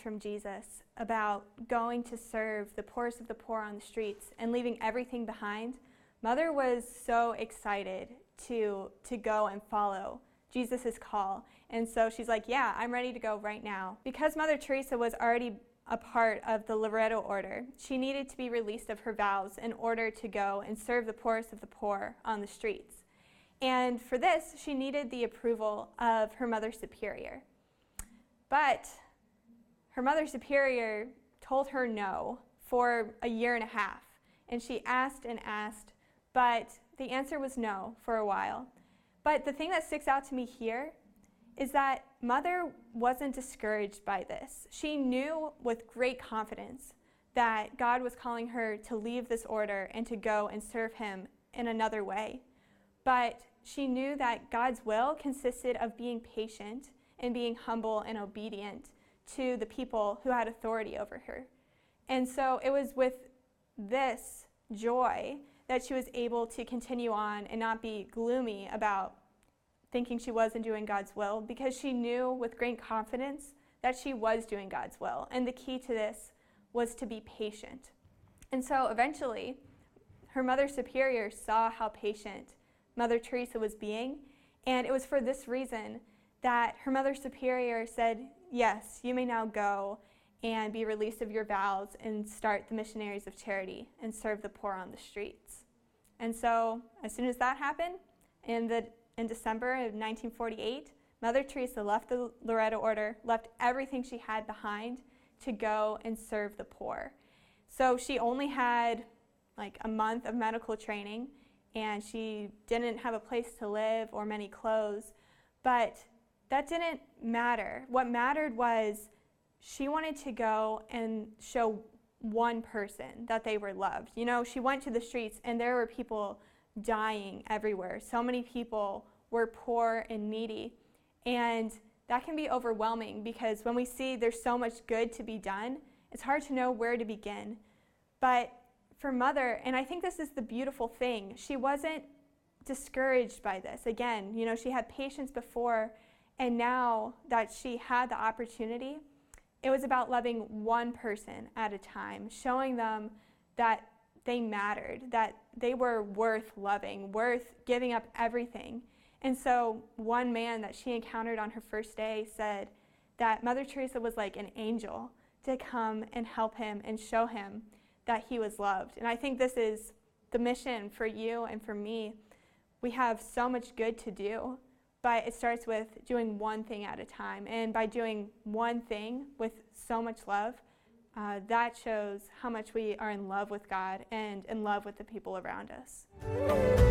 from Jesus about going to serve the poorest of the poor on the streets and leaving everything behind, Mother was so excited to go and follow Jesus' call. And so she's like, yeah, I'm ready to go right now. Because Mother Teresa was already a part of the Loreto order, she needed to be released of her vows in order to go and serve the poorest of the poor on the streets. And for this, she needed the approval of her Mother Superior. But her Mother Superior told her no for a year and a half. And she asked and asked, but the answer was no for a while. But the thing that sticks out to me here is that Mother wasn't discouraged by this. She knew with great confidence that God was calling her to leave this order and to go and serve him in another way. But she knew that God's will consisted of being patient and being humble and obedient to the people who had authority over her. And so it was with this joy that she was able to continue on and not be gloomy about thinking she wasn't doing God's will, because she knew with great confidence that she was doing God's will. And the key to this was to be patient. And so eventually, her Mother Superior saw how patient Mother Teresa was being, and it was for this reason that her Mother Superior said, yes, you may now go and be released of your vows and start the Missionaries of Charity and serve the poor on the streets. And so as soon as that happened, in December of 1948, Mother Teresa left the Loreto order, left everything she had behind to go and serve the poor. So she only had like a month of medical training, and she didn't have a place to live or many clothes, but that didn't matter. What mattered was she wanted to go and show one person that they were loved. You know, she went to the streets and there were people dying everywhere. So many people were poor and needy. And that can be overwhelming, because when we see there's so much good to be done, it's hard to know where to begin. But for Mother, and I think this is the beautiful thing, she wasn't discouraged by this. Again, you know, she had patience before, and now that she had the opportunity, it was about loving one person at a time, showing them that they mattered, that they were worth loving, worth giving up everything. And so one man that she encountered on her first day said that Mother Teresa was like an angel to come and help him and show him that he was loved. And I think this is the mission for you and for me. We have so much good to do, but it starts with doing one thing at a time. And by doing one thing with so much love, that shows how much we are in love with God and in love with the people around us.